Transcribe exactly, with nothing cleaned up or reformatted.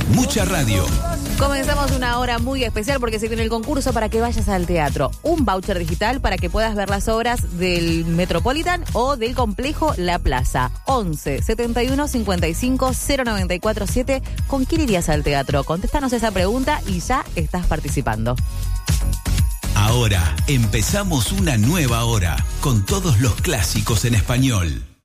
Mucha radio. Comenzamos una hora muy especial porque se viene el concurso para que vayas al teatro. Un voucher digital para que puedas ver las obras del Metropolitan o del complejo La Plaza. once, setenta y uno, cincuenta y cinco, cero noventa y cuatro siete. ¿Con quién irías al teatro? Contéstanos esa pregunta y ya estás participando. Ahora empezamos una nueva hora con todos los clásicos en español.